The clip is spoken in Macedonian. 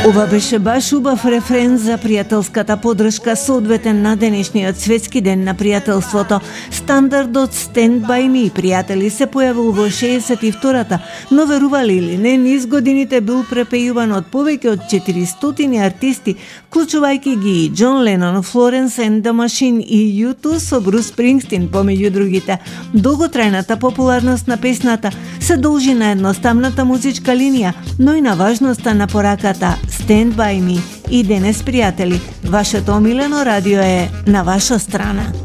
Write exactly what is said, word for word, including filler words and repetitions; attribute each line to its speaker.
Speaker 1: Ова беше баш убав рефрен за пријателската подршка соодветен на денешниот светски ден на пријателството. Стандардот Stand By Me, пријатели, се појавил во шеесет и втората, но верували или не, низ годините бил препејуван од повеќе од четиристотини артисти, вклучувајќи ги и Џон Ленон, Флоренс енд да Машин и Ю ту со Брус Спрингстин, помеѓу другите. Долготрајната популарност на песната се должи на едноставната музичка линија, но и на важноста на пораката Stand By Me. И денес, пријатели, вашето омилено радио е на ваша страна.